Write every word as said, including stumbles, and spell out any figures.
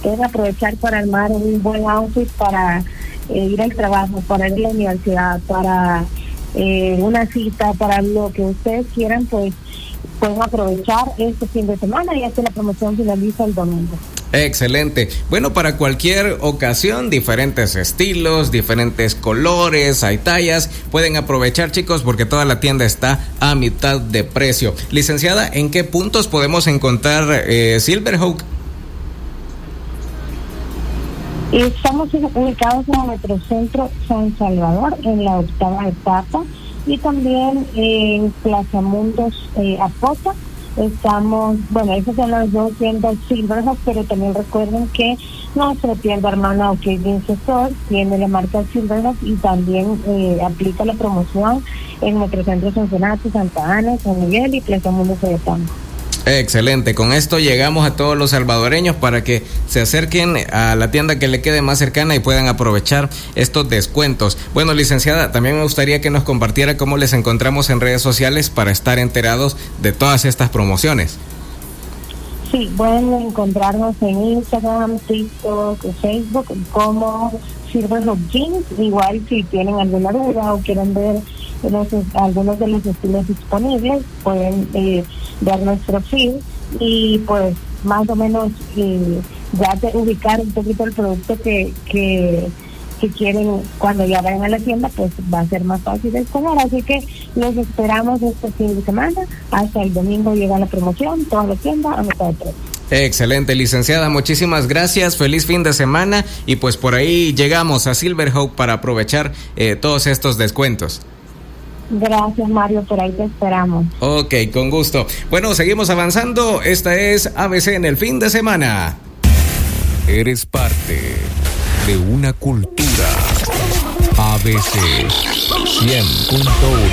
pueden aprovechar para armar un buen outfit para eh, ir al trabajo, para ir a la universidad, para eh, una cita, para lo que ustedes quieran, pues pueden aprovechar este fin de semana, ya que la promoción finaliza el domingo. Excelente. Bueno, para cualquier ocasión, diferentes estilos, diferentes colores, hay tallas. Pueden aprovechar, chicos, porque toda la tienda está a mitad de precio. Licenciada, ¿en qué puntos podemos encontrar eh, Silverhawk? Estamos ubicados en el Metrocentro San Salvador, en la octava etapa, y también en Plaza Mundos eh, Apota. Estamos, bueno, esas son las dos tiendas Silverhawk, pero también recuerden que nuestra tienda hermana O'Keeffe Store tiene la marca Silverhawk y también eh, aplica la promoción en Metrocentro Sonsonate, Santa Ana, San Miguel y Plaza Mundos de Tampa. Excelente, con esto llegamos a todos los salvadoreños para que se acerquen a la tienda que le quede más cercana y puedan aprovechar estos descuentos. Bueno, licenciada, también me gustaría que nos compartiera cómo les encontramos en redes sociales para estar enterados de todas estas promociones. Sí, pueden encontrarnos en Instagram, TikTok, Facebook como Silverhawk Jeans. Igual si tienen alguna duda o quieren ver los, algunos de los estilos disponibles, pueden eh, ver nuestro feed y pues más o menos eh, ya te ubicar un poquito el producto que, que que quieren cuando ya vayan a la tienda, pues va a ser más fácil de escoger. Así que los esperamos este fin de semana. Hasta el domingo llega la promoción, toda la tienda a mitad de precio. Excelente, licenciada, muchísimas gracias, feliz fin de semana y pues por ahí llegamos a Silverhawk para aprovechar eh, todos estos descuentos. Gracias, Mario, por ahí te esperamos. Ok, con gusto. Bueno, seguimos avanzando, esta es A B C en el fin de semana. Eres parte de una cultura. A B C cien punto uno